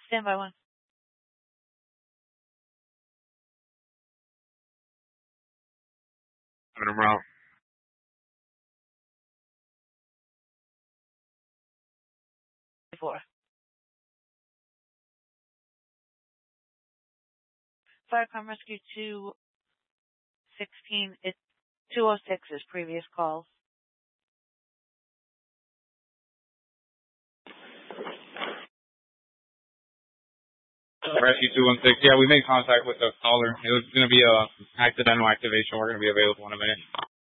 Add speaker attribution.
Speaker 1: Stand by one.
Speaker 2: Put him out.
Speaker 1: Four. Firecom Rescue 216. It's 206 is previous calls.
Speaker 2: Rescue 216. Yeah, we made contact with the caller. It was going to be a accidental activation. We're going to be available in a minute.